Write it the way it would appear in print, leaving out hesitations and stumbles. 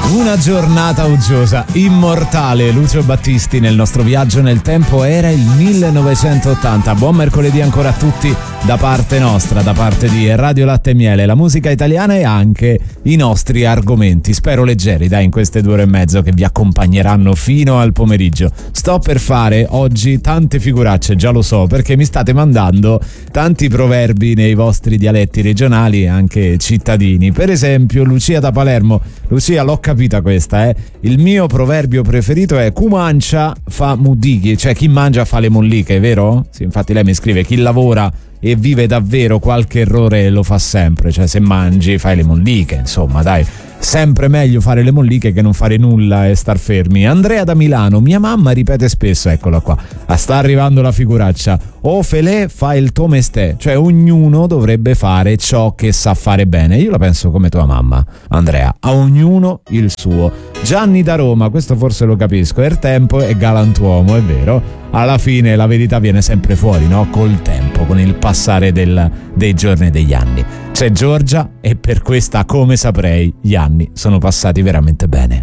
Una giornata uggiosa, immortale. Lucio Battisti nel nostro viaggio nel tempo era il 1980. Buon mercoledì ancora a tutti da parte nostra, da parte di Radio Latte e Miele, la musica italiana e anche i nostri argomenti. Spero leggeri, dai, in queste 2 ore e mezzo che vi accompagneranno fino al pomeriggio. Sto per fare oggi tante figuracce, già lo so, perché mi state mandando tanti proverbi nei vostri dialetti regionali e anche cittadini. Per esempio, Lucia da Palermo. Lucia, l'ho capita questa, il mio proverbio preferito è "chi mangia fa mudighi", cioè chi mangia fa le molliche, vero? Sì, infatti lei mi scrive: chi lavora e vive davvero qualche errore lo fa sempre, cioè se mangi fai le molliche, insomma, dai, sempre meglio fare le molliche che non fare nulla e star fermi. Andrea da Milano: mia mamma ripete spesso, eccola qua, sta arrivando la figuraccia, o felè fa il tuo mestè, cioè ognuno dovrebbe fare ciò che sa fare bene. Io la penso come tua mamma, Andrea, a ognuno il suo. Gianni da Roma: questo forse lo capisco, il tempo è galantuomo, è vero, alla fine la verità viene sempre fuori, no? Col tempo, con il passare dei giorni e degli anni. C'è Giorgia e per questa, come saprei, gli anni sono passati veramente bene.